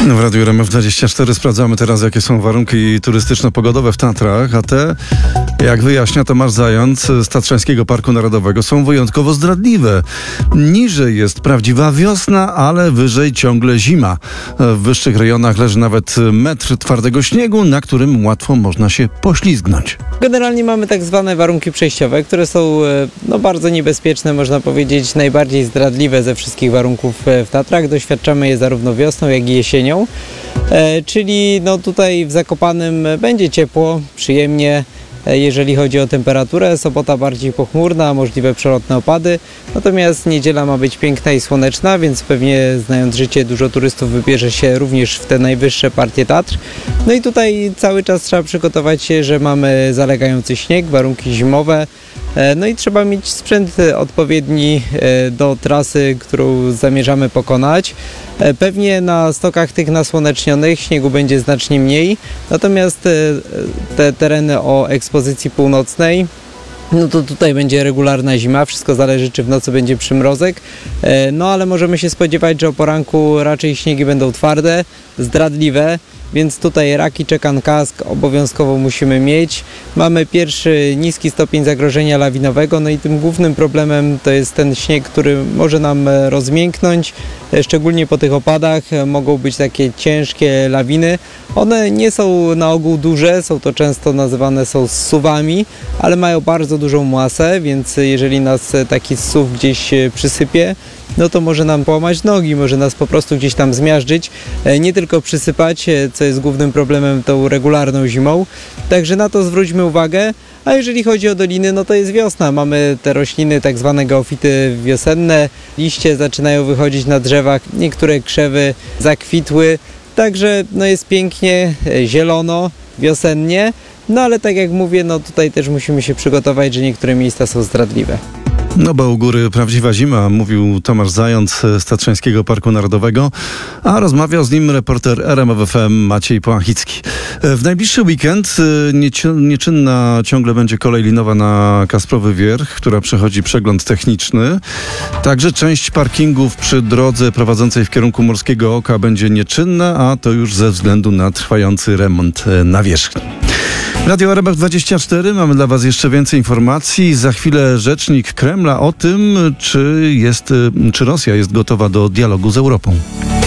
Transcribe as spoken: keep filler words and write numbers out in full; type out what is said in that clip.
W Radiu R M F dwadzieścia cztery sprawdzamy teraz, jakie są warunki turystyczno-pogodowe w Tatrach, a te, jak wyjaśnia Tomasz Zając z Tatrzańskiego Parku Narodowego, są wyjątkowo zdradliwe. Niżej jest prawdziwa wiosna, ale wyżej ciągle zima. W wyższych rejonach leży nawet metr twardego śniegu, na którym łatwo można się poślizgnąć. Generalnie mamy tak zwane warunki przejściowe, które są no, bardzo niebezpieczne, można powiedzieć najbardziej zdradliwe ze wszystkich warunków w Tatrach. Doświadczamy je zarówno wiosną, jak i jesienią. E, czyli no, tutaj w Zakopanem będzie ciepło, przyjemnie. Jeżeli chodzi o temperaturę, sobota bardziej pochmurna, możliwe przelotne opady, natomiast niedziela ma być piękna i słoneczna, więc pewnie, znając życie, dużo turystów wybierze się również w te najwyższe partie Tatr. No i tutaj cały czas trzeba przygotować się, że mamy zalegający śnieg, warunki zimowe, no i trzeba mieć sprzęt odpowiedni do trasy, którą zamierzamy pokonać. Pewnie na stokach tych nasłonecznionych śniegu będzie znacznie mniej, natomiast te tereny o ekspozycji północnej, no to tutaj będzie regularna zima, wszystko zależy, czy w nocy będzie przymrozek, no ale możemy się spodziewać, że o poranku raczej śniegi będą twarde, zdradliwe, więc tutaj raki, czekan, kask obowiązkowo musimy mieć. Mamy pierwszy niski stopień zagrożenia lawinowego, no i tym głównym problemem to jest ten śnieg, który może nam rozmięknąć, szczególnie po tych opadach mogą być takie ciężkie lawiny. One nie są na ogół duże, są to często nazywane są zsuwami, ale mają bardzo dużą masę, więc jeżeli nas taki zsuw gdzieś przysypie, no to może nam połamać nogi, może nas po prostu gdzieś tam zmiażdżyć, nie tylko przysypać, co jest głównym problemem tą regularną zimą. Także na to zwróćmy uwagę. A jeżeli chodzi o doliny, no to jest wiosna. Mamy te rośliny, tak zwane geofity wiosenne. Liście zaczynają wychodzić na drzewach, niektóre krzewy zakwitły. Także no jest pięknie, zielono, wiosennie. No ale tak jak mówię, no tutaj też musimy się przygotować, że niektóre miejsca są zdradliwe. No bo u góry prawdziwa zima, mówił Tomasz Zając z Tatrzańskiego Parku Narodowego, a rozmawiał z nim reporter R M F F M Maciej Połachicki. W najbliższy weekend nieczynna ciągle będzie kolej linowa na Kasprowy Wierch, która przechodzi przegląd techniczny. Także część parkingów przy drodze prowadzącej w kierunku Morskiego Oka będzie nieczynna, a to już ze względu na trwający remont nawierzchni. Radio R M F dwadzieścia cztery, mamy dla Was jeszcze więcej informacji. Za chwilę rzecznik Kremla o tym, czy, jest, czy Rosja jest gotowa do dialogu z Europą.